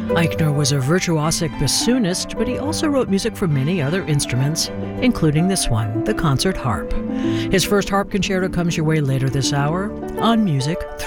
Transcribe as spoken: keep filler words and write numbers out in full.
Eichner was a virtuosic bassoonist, but he also wrote music for many other instruments, including this one, the concert harp. His first harp concerto comes your way later this hour on Music